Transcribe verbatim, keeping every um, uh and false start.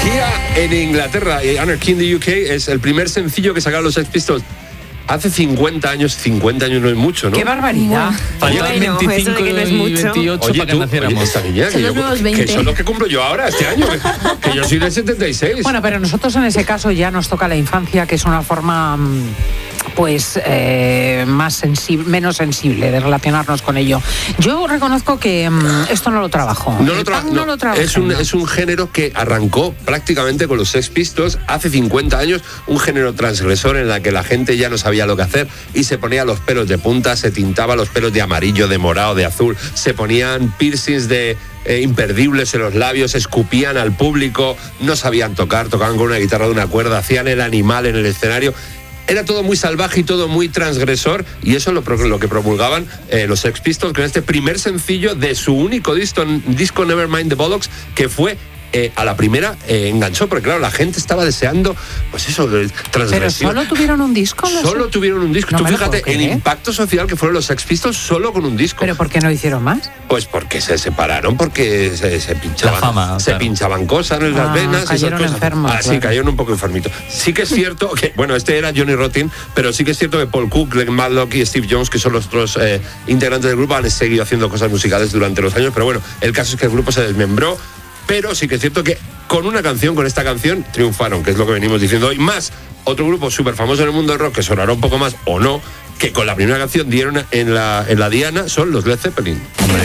Anarquía en Inglaterra, y Anarchy in the U K es el primer sencillo que sacaron los Sex Pistols hace cincuenta años. cincuenta años no es mucho, ¿no? ¡Qué barbaridad! Faltaban Bueno, veinticinco eso de que no es y mucho. veintiocho Oye, para que tú, naciéramos. oye, esta niña, Son que, los yo- nuevos veinte. que son los que cumplo yo ahora, este año, que, que yo soy del setenta y seis. Bueno, pero nosotros en ese caso ya nos toca la infancia, que es una forma mm, pues eh, más sensible, menos sensible de relacionarnos con ello. Yo reconozco que mm, esto no lo trabajo. No lo, El tra- punk no, lo trabajé, es, un, no. es un género que arrancó prácticamente con los Sex Pistols hace cincuenta años, un género transgresor en la que la gente ya no sabía lo que hacer y se ponía los pelos de punta, se tintaba los pelos de amarillo, de morado, de azul, se ponían piercings de eh, imperdibles en los labios, escupían al público, no sabían tocar, tocaban con una guitarra de una cuerda, hacían el animal en el escenario. Era todo muy salvaje y todo muy transgresor, y eso es lo, pro- lo que promulgaban eh, los Sex Pistols con este primer sencillo de su único disco, disco Nevermind the Bollocks, que fue eh, a la primera eh, enganchó, porque claro, la gente estaba deseando, pues eso, de Pero transgresión. solo tuvieron un disco. ¿No? Solo tuvieron un disco. No Tú me lo fíjate puedo el creer. impacto social que fueron los Sex Pistols solo con un disco. ¿Pero por qué no hicieron más? Pues porque se separaron, porque se, se pinchaban, La fama, se claro. pinchaban cosas en las Ah, venas. esas cayeron cosas. enfermos, Ah, sí, claro. cayeron un poco enfermitos. Sí que es cierto que, bueno, este era Johnny Rotten, pero sí que es cierto que Paul Cook, Glenn Matlock y Steve Jones, que son los otros eh, integrantes del grupo, han seguido haciendo cosas musicales durante los años, pero bueno, el caso es que el grupo se desmembró, pero sí que es cierto que con una canción, con esta canción, triunfaron, que es lo que venimos diciendo hoy, más otro grupo súper famoso en el mundo del rock, que sonará un poco más o no, que con la primera canción dieron en la, en la diana, son los Led Zeppelin. Hombre.